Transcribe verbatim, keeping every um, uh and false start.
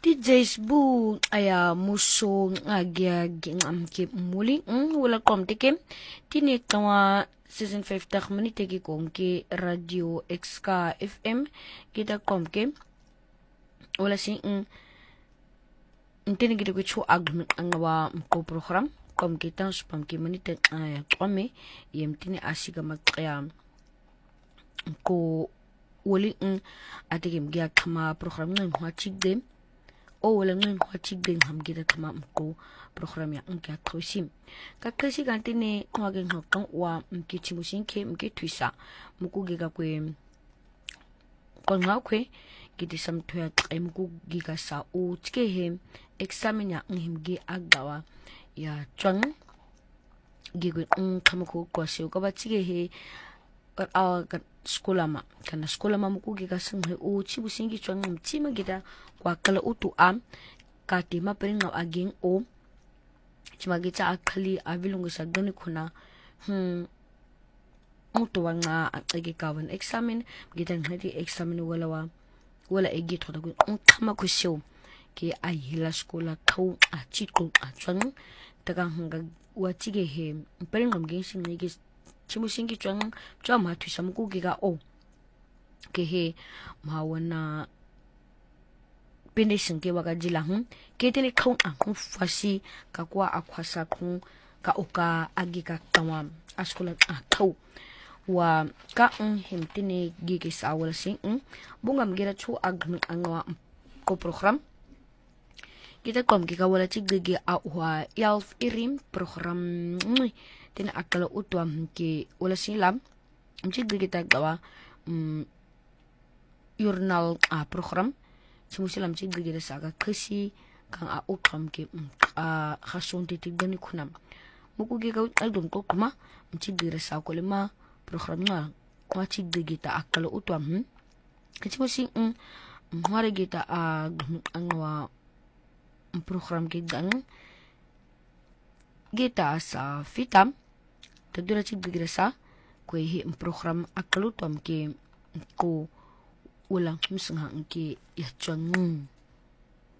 Ti Facebook aya muso agya gingam ke muli mm wala kom tike tini tawa season five tak minute ke kom ke radio X K F M kita kom ke wala si mm intini kita ko chu agm angwa ko program kom ke tan spam ke minute aya kome yemtini asiga makya ko wali mm atike mgia kama program ngin hwachik dem o wala ngin hwachik dem ham gida kama ko program ya ngka khosim ka kasi gantine kwagin hokkan wa mki chimusin ke mki twisa muku giga kwe kon ngakwe gidi sam toya tkai muku giga sa o tike he examen ya ngim gi agawa ya chwang gigo ng kama ko kwasi ko ba tike he a sekolah ma kana sekolah ma muku giga sing he o chibusin gi chwang mtima gida kwa kala utu am kati ma peringa aging o chima gita akali avilungu sa gani kuna hmm mutu wanga agi kawan examen gita ngati examen wala wa wala egi thoda ku kama ku show ke ayila sekolah kau a chiko a chwang taga hanga watige he peringa mgenshi ngigi chimusingi chwang chama tu samuku giga o ke he mawana penising ke waga jilang ke tele kau ang fasi ka kwa akwasa kung ka oka agi ka tawam askula a kau wa ka ang himtini gigi sa wala sing bungam gira chu agmi angwa ko program kita kom ki ka wala chig gigi a wa yalf irim program tina akala utwam ki wala silam chig gigi ta gawa journal a program simusilam chig gigi sa ka kasi kang a utwam ki a khasun ti tigani kunam muku gi ka aldum ko kuma chig gigi sa ko lima program na kwa chig gigi ta akala utwam hm simusi um mware gita a angwa program ki gang gita sa fitam tagdura chig gigi sa ko hi program akala utwam ki ko ulang misang ki ya chang